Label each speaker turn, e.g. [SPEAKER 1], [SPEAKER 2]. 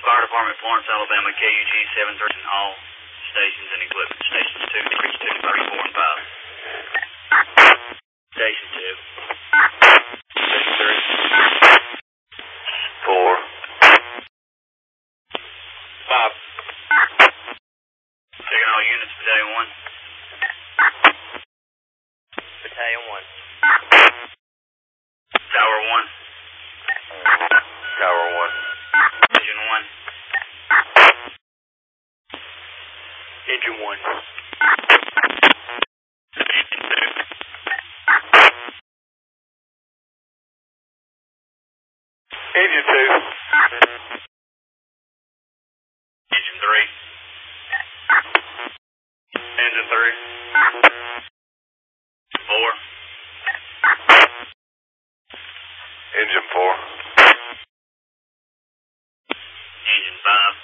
[SPEAKER 1] Fire Department, Florence, Alabama, KUG 713, all stations and equipment. Stations 2, 3, 4, and 5. Station 2. Station 3. 4. 5. Checking all units, Battalion 1.
[SPEAKER 2] Battalion 1.
[SPEAKER 1] Tower 1.
[SPEAKER 2] Tower 1.
[SPEAKER 1] Engine 1.
[SPEAKER 2] Engine 1.
[SPEAKER 1] Engine 2.
[SPEAKER 2] Engine 2.
[SPEAKER 1] Engine 3.
[SPEAKER 2] Engine 3.
[SPEAKER 1] 4.
[SPEAKER 2] Engine 4.
[SPEAKER 1] Engine 5.